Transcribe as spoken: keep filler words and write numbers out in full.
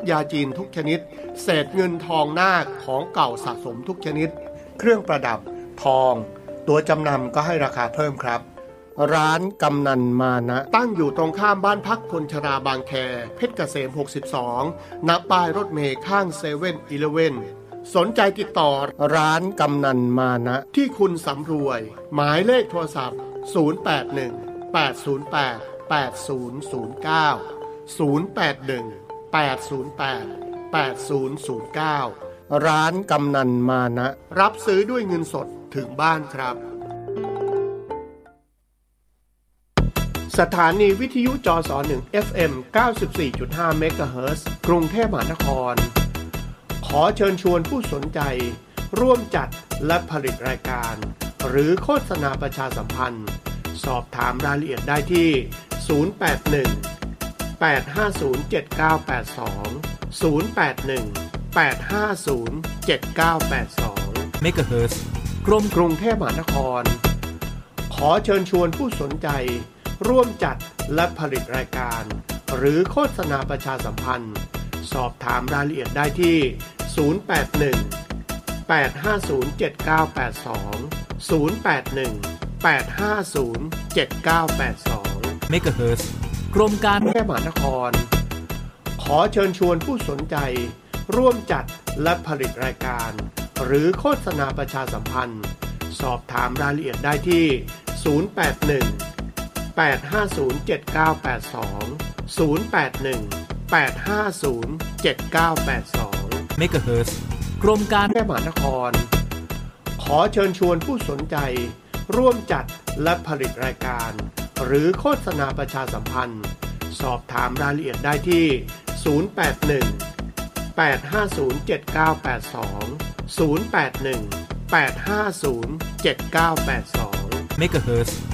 ยาจีนทุกชนิดเศษเงินทองนาคของเก่าสะสมทุกชนิดเครื่องประดับทองตัวจำนำก็ให้ราคาเพิ่มครับร้านกำนันมานะตั้งอยู่ตรงข้ามบ้านพักคนชราบางแคเพชรเกษมหกสิบสองณป้ายรถเมล์ข้างเซเว่นอีเลฟเว่นสนใจติดต่อร้านกำนันมานะที่คุณสำรวยหมายเลขโทรศัพท์ศูนย์ แปด หนึ่ง แปด ศูนย์ แปด แปด ศูนย์ ศูนย์ เก้า ศูนย์ แปด หนึ่ง แปด ศูนย์ แปด แปด ศูนย์ ศูนย์ เก้าร้านกำนันมานะรับซื้อด้วยเงินสดถึงบ้านครับสถานีวิทยุจสหนึ่ง เอฟ เอ็ม เก้าสิบสี่จุดห้า เมกะเฮิรตซ์ กรุงเทพมหานครขอเชิญชวนผู้สนใจร่วมจัดและผลิตรายการหรือโฆษณาประชาสัมพันธ์สอบถามรายละเอียดได้ที่ศูนย์ แปด หนึ่ง แปด ห้า ศูนย์ เจ็ด เก้า แปด สอง ศูนย์ แปด หนึ่ง แปด ห้า ศูนย์ เจ็ด เก้า แปด สองเมกะเฮิรตซ์กรมกรุงเทพมหานครขอเชิญชวนผู้สนใจร่วมจัดและผลิตรายการหรือโฆษณาประชาสัมพันธ์สอบถามรายละเอียดได้ที่ศูนย์ แปด หนึ่ง แปด ห้า ศูนย์ เจ็ด เก้า แปด สอง ศูนย์ แปด หนึ่ง แปด ห้า ศูนย์ เจ็ด เก้า แปด สองเมกะเฮิรตซ์กรมการแพทย์มหานครขอเชิญชวนผู้สนใจร่วมจัดและผลิตรายการหรือโฆษณาประชาสัมพันธ์สอบถามรายละเอียดได้ที่ศูนย์ แปด หนึ่ง แปด ห้า ศูนย์ เจ็ด เก้า แปด สอง ศูนย์ แปด หนึ่ง แปด ห้า ศูนย์ เจ็ด เก้า แปด สองเมกะเฮิรตซ์กรมการแพทย์มหานครขอเชิญชวนผู้สนใจร่วมจัดและผลิตรายการหรือโฆษณาประชาสัมพันธ์สอบถามรายละเอียดได้ที่ศูนย์ แปด หนึ่ง แปด ห้า ศูนย์ เจ็ด เก้า แปด สอง ศูนย์ แปด หนึ่ง แปด ห้า ศูนย์ เจ็ด เก้า แปด สองเมกะเฮิรตซ์